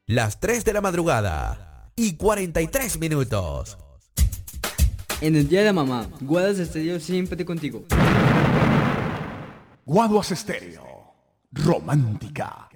Las 3 de la madrugada y 43 minutos. En el día de la mamá, Guadas Estéreo siempre contigo. Guaduas Estéreo, romántica.